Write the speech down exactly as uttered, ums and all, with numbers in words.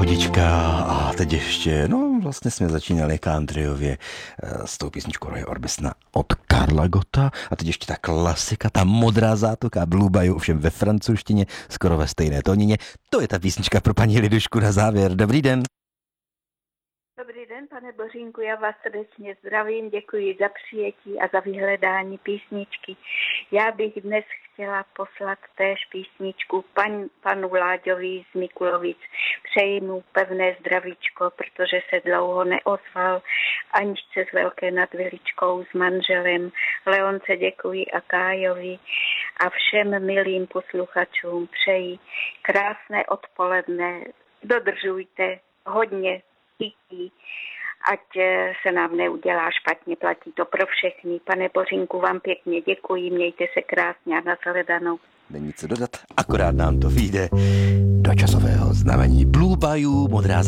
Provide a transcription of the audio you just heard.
Lidička a teď ještě, no vlastně jsme začínali countryově s tou písničkou Roye Orbisona od Karla Gotta a teď ještě ta klasika, ta modrá zátoka Blue Bayou, ovšem ve francouzštině, skoro ve stejné tónině. To je ta písnička pro paní Lidušku na závěr. Dobrý den. Dobrý den, pane Bořínku, já vás srdečně zdravím, děkuji za přijetí a za vyhledání písničky. Já bych dnes chtěla poslat též písničku pan, panu Láďovi z Mikulovic. Přeji mu pevné zdravíčko, protože se dlouho neozval. Aničce s Velké nad Viličkou s manželem. Leonce děkuji a Kájovi a všem milým posluchačům přeji krásné odpoledne. Dodržujte hodně pití, ať se nám neudělá špatně, platí to pro všechny. Pane Bořínku, vám pěkně děkuji, mějte se krásně a nashledanou. Není co dodat, akorát nám to vyjde do časového znamení Blue Bayou, modrá